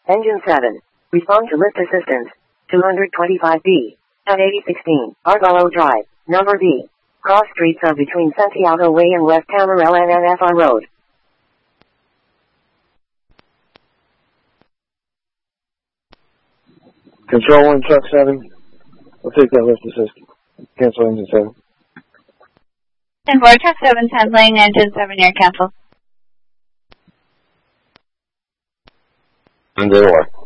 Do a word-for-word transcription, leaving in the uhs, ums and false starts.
Engine seven. Respond to lift assistance. two twenty-five B. At eighty sixteen. Argolo Drive. Number B. Cross streets are between Santiago Way and West Camarela and N F R Road. Control one, truck seven. We'll take that lift assist. Cancel engine seven. And four, truck seven's handling engine seven air cancel. Under war.